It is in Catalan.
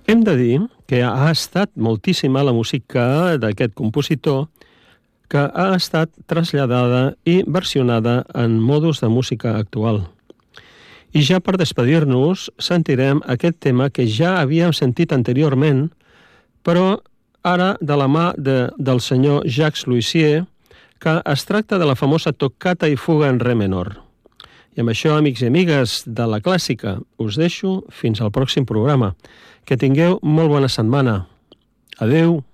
Hem de dir que ha estat moltíssima la música d'aquest compositor que ha estat traslladada i versionada en modus de música actual. I ja per despedir-nos sentirem aquest tema que ja havíem sentit anteriorment, però ara de la mà del senyor Jacques Lussier, que es tracta de la famosa toccata i fuga en re menor. I amb això, amics i amigues de la clàssica, us deixo fins al pròxim programa. Que tingueu molt bona setmana. Adeu.